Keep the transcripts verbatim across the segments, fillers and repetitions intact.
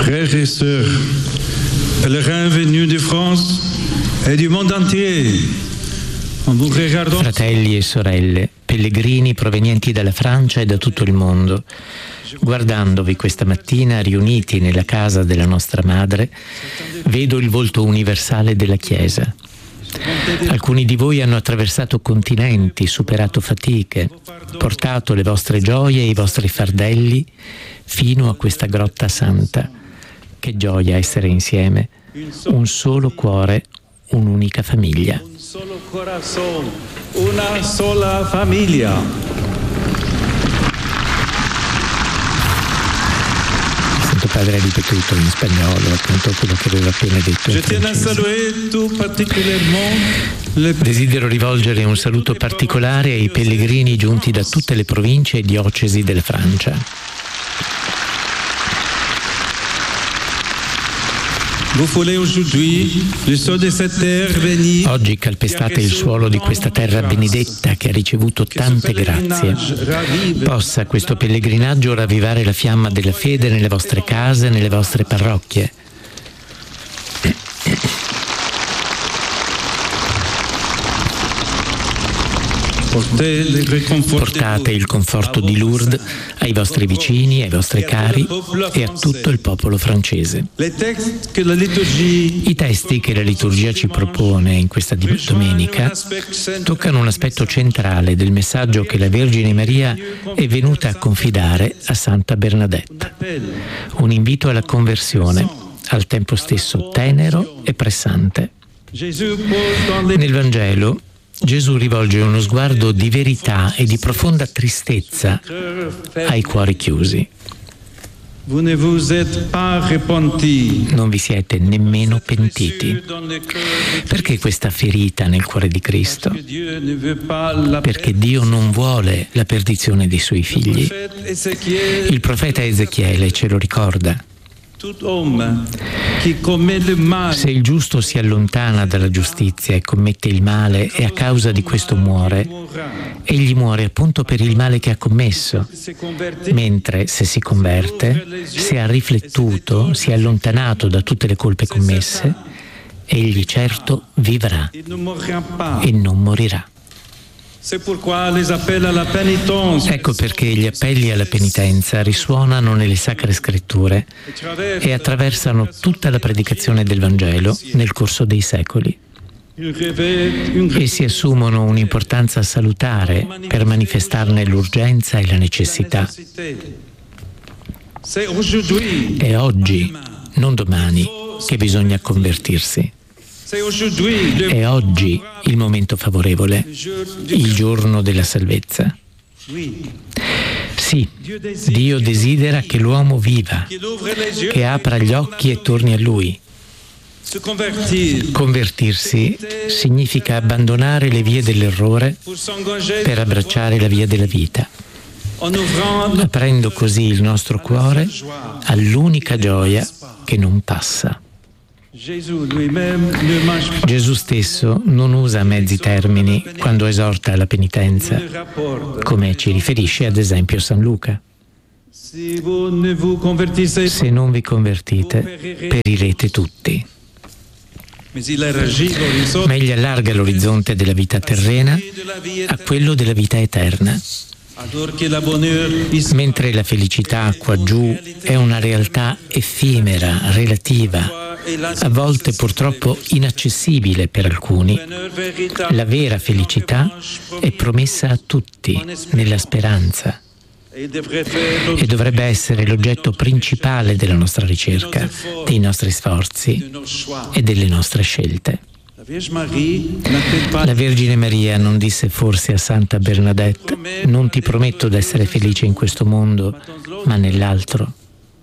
Frères et sœurs, pèlerins venus de France et du monde entier, en vous regardant... Fratelli e sorelle, pellegrini provenienti dalla Francia e da tutto il mondo, guardandovi questa mattina riuniti nella casa della nostra madre, vedo il volto universale della Chiesa. Alcuni di voi hanno attraversato continenti, superato fatiche, portato le vostre gioie e i vostri fardelli fino a questa grotta santa. Che gioia essere insieme, un solo cuore, un'unica famiglia. Un solo corazón, una sola famiglia. Il Padre ha ripetuto in spagnolo appunto quello che aveva appena detto in francese. Desidero rivolgere un saluto particolare ai pellegrini giunti da tutte le province e diocesi della Francia. Oggi calpestate il suolo di questa terra benedetta che ha ricevuto tante grazie. Possa questo pellegrinaggio ravvivare la fiamma della fede nelle vostre case, nelle vostre parrocchie. Portate il conforto di Lourdes ai vostri vicini, ai vostri cari e a tutto il popolo francese. I testi che la liturgia ci propone in questa domenica toccano un aspetto centrale del messaggio che la Vergine Maria è venuta a confidare a Santa Bernadette. Un invito alla conversione, al tempo stesso tenero e pressante. Nel Vangelo Gesù rivolge uno sguardo di verità e di profonda tristezza ai cuori chiusi. Non vi siete nemmeno pentiti. Perché questa ferita nel cuore di Cristo? Perché Dio non vuole la perdizione dei suoi figli. Il profeta Ezechiele ce lo ricorda. Se il giusto si allontana dalla giustizia e commette il male e a causa di questo muore, egli muore appunto per il male che ha commesso, mentre se si converte, se ha riflettuto, si è allontanato da tutte le colpe commesse, egli certo vivrà e non morirà. Ecco perché gli appelli alla penitenza risuonano nelle sacre scritture e attraversano tutta la predicazione del Vangelo nel corso dei secoli. Essi assumono un'importanza salutare per manifestarne l'urgenza e la necessità. È oggi, non domani, che bisogna convertirsi. È oggi il momento favorevole, il giorno della salvezza. Sì, Dio desidera che l'uomo viva, che apra gli occhi e torni a Lui. Convertirsi significa abbandonare le vie dell'errore per abbracciare la via della vita, aprendo così il nostro cuore all'unica gioia che non passa. Gesù stesso non usa mezzi termini quando esorta alla penitenza, come ci riferisce ad esempio San Luca. Se non vi convertite, perirete tutti. Meglio allarga l'orizzonte della vita terrena a quello della vita eterna. Mentre la felicità qua giù è una realtà effimera, relativa, a volte purtroppo inaccessibile per alcuni, la vera felicità è promessa a tutti nella speranza e dovrebbe essere l'oggetto principale della nostra ricerca, dei nostri sforzi e delle nostre scelte. La Vergine Maria non disse forse a Santa Bernadette: non ti prometto d'essere felice in questo mondo, ma nell'altro.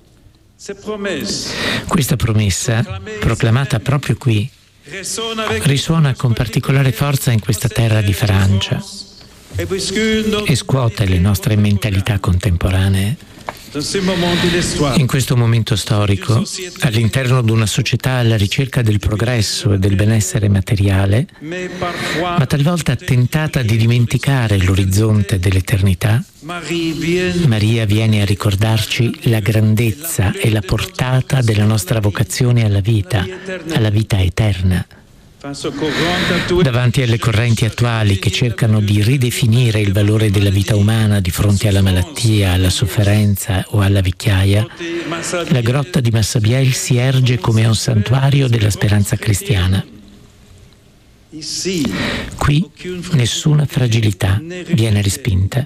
Questa promessa, proclamata proprio qui, risuona con particolare forza in questa terra di Francia e scuote le nostre mentalità contemporanee. In questo momento storico, all'interno di una società alla ricerca del progresso e del benessere materiale, ma talvolta tentata di dimenticare l'orizzonte dell'eternità, Maria viene a ricordarci la grandezza e la portata della nostra vocazione alla vita, alla vita eterna. Davanti alle correnti attuali che cercano di ridefinire il valore della vita umana di fronte alla malattia, alla sofferenza o alla vecchiaia, la grotta di Massabielle si erge come un santuario della speranza cristiana. Qui nessuna fragilità viene respinta.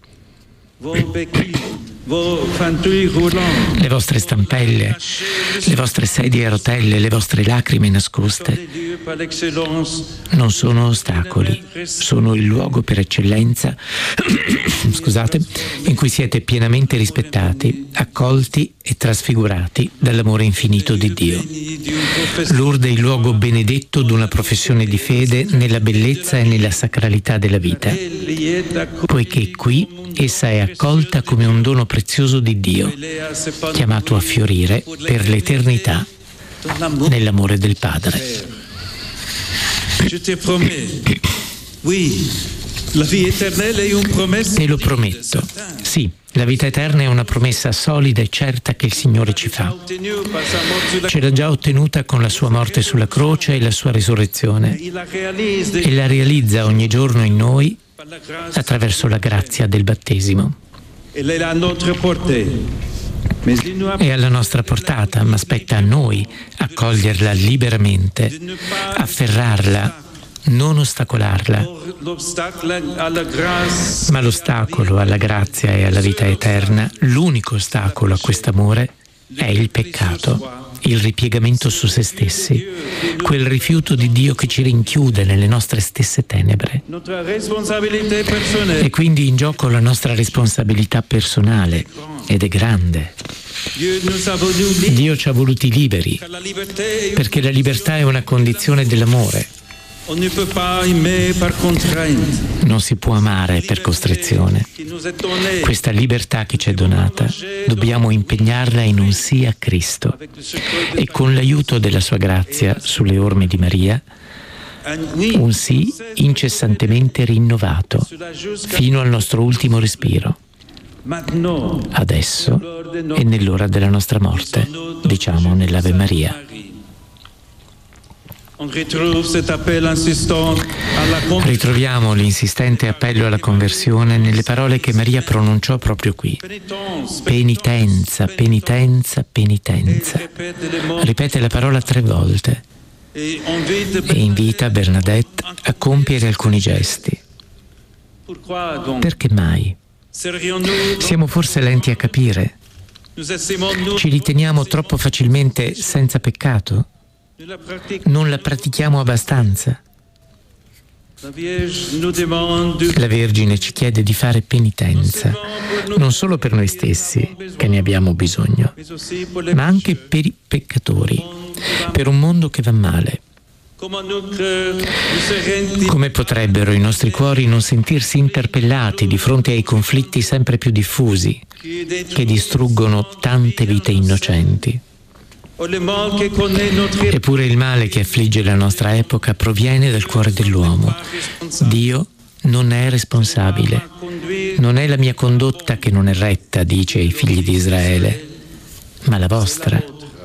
Le vostre stampelle, le vostre sedie a rotelle, le vostre lacrime nascoste non sono ostacoli, sono il luogo per eccellenza scusate, in cui siete pienamente rispettati, accolti e trasfigurati dall'amore infinito di Dio. Lourdes è il luogo benedetto di una professione di fede nella bellezza e nella sacralità della vita, poiché qui essa è accolta come un dono prezioso di Dio, chiamato a fiorire per l'eternità nell'amore del Padre. Te lo prometto. Sì, la vita eterna è una promessa solida e certa che il Signore ci fa. Ce l'ha già ottenuta con la sua morte sulla croce e la sua risurrezione, e la realizza ogni giorno in noi attraverso la grazia del battesimo. È alla nostra portata, ma spetta a noi accoglierla liberamente, afferrarla, non ostacolarla. Ma l'ostacolo alla grazia e alla vita eterna, l'unico ostacolo a quest'amore, è il peccato, il ripiegamento su se stessi, quel rifiuto di Dio che ci rinchiude nelle nostre stesse tenebre. E quindi in gioco la nostra responsabilità personale, ed è grande. Dio ci ha voluti liberi, perché la libertà è una condizione dell'amore. Non si può amare per costrizione. Questa libertà che ci è donata dobbiamo impegnarla in un sì a Cristo, e con l'aiuto della sua grazia sulle orme di Maria, un sì incessantemente rinnovato fino al nostro ultimo respiro. Adesso e nell'ora della nostra morte, diciamo nell'Ave Maria. Ritroviamo l'insistente appello alla conversione nelle parole che Maria pronunciò proprio qui. Penitenza, penitenza, penitenza. Ripete la parola tre volte e invita Bernadette a compiere alcuni gesti. Perché mai? Siamo forse lenti a capire? Ci riteniamo troppo facilmente senza peccato? Non la pratichiamo abbastanza? La Vergine ci chiede di fare penitenza, non solo per noi stessi, che ne abbiamo bisogno, ma anche per i peccatori, per un mondo che va male. Come potrebbero i nostri cuori non sentirsi interpellati di fronte ai conflitti sempre più diffusi che distruggono tante vite innocenti? Eppure il male che affligge la nostra epoca proviene dal cuore dell'uomo. Dio non è responsabile. Non è la mia condotta che non è retta, dice ai figli di Israele, ma la vostra.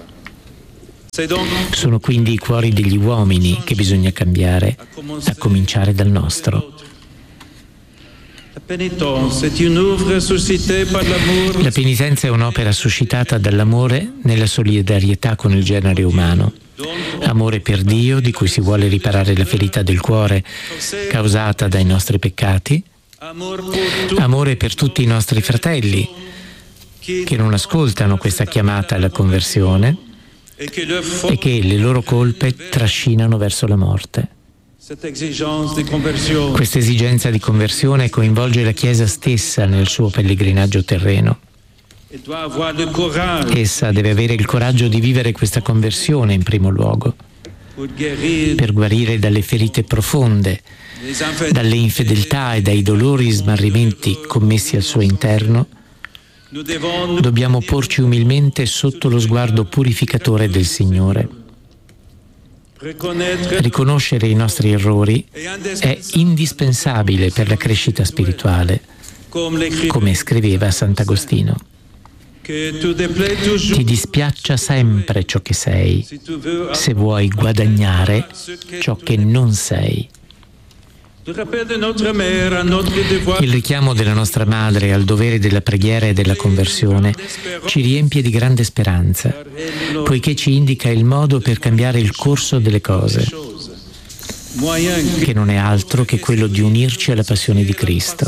Sono quindi i cuori degli uomini che bisogna cambiare, a cominciare dal nostro. La penitenza è un'opera suscitata dall'amore nella solidarietà con il genere umano. Amore per Dio, di cui si vuole riparare la ferita del cuore causata dai nostri peccati. Amore per tutti i nostri fratelli che non ascoltano questa chiamata alla conversione e che le loro colpe trascinano verso la morte. Questa esigenza di conversione coinvolge la Chiesa stessa nel suo pellegrinaggio terreno. Essa deve avere il coraggio di vivere questa conversione in primo luogo, per guarire dalle ferite profonde, dalle infedeltà e dai dolori smarrimenti commessi al suo interno, Dobbiamo porci umilmente sotto lo sguardo purificatore del Signore. Riconoscere i nostri errori è indispensabile per la crescita spirituale, come scriveva Sant'Agostino. Ti dispiaccia sempre ciò che sei, se vuoi guadagnare ciò che non sei. Il richiamo della nostra Madre al dovere della preghiera e della conversione ci riempie di grande speranza, poiché ci indica il modo per cambiare il corso delle cose, che non è altro che quello di unirci alla passione di Cristo.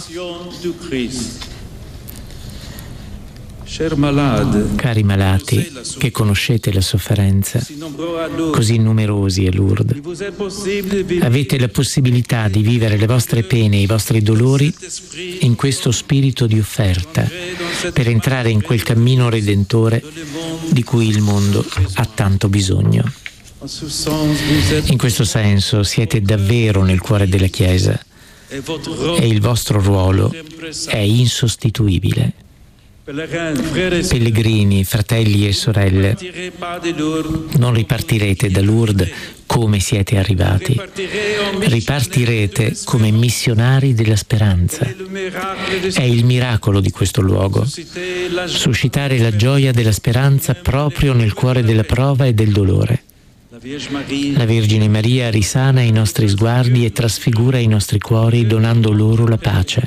Cari malati, che conoscete la sofferenza, così numerosi a Lourdes, avete la possibilità di vivere le vostre pene e i vostri dolori in questo spirito di offerta, per entrare in quel cammino redentore di cui il mondo ha tanto bisogno. In questo senso siete davvero nel cuore della Chiesa e il vostro ruolo è insostituibile. Pellegrini, fratelli e sorelle, non ripartirete da Lourdes come siete arrivati, ripartirete come missionari della speranza. È il miracolo di questo luogo, suscitare la gioia della speranza proprio nel cuore della prova e del dolore. La Vergine Maria risana i nostri sguardi e trasfigura i nostri cuori donando loro la pace.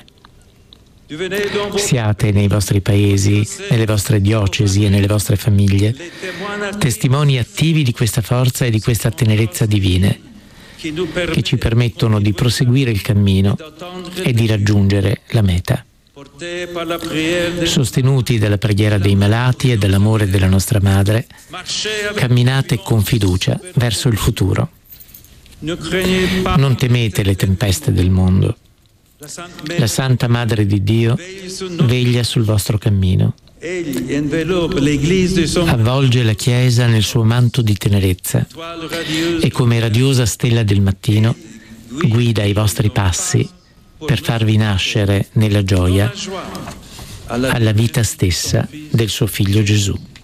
Siate nei vostri paesi, nelle vostre diocesi e nelle vostre famiglie testimoni attivi di questa forza e di questa tenerezza divine, che ci permettono di proseguire il cammino e di raggiungere la meta. Sostenuti dalla preghiera dei malati e dall'amore della nostra Madre, camminate con fiducia verso il futuro. Non temete le tempeste del mondo. La Santa Madre di Dio veglia sul vostro cammino. Avvolge la Chiesa nel suo manto di tenerezza e come radiosa stella del mattino guida i vostri passi per farvi nascere nella gioia alla vita stessa del suo Figlio Gesù.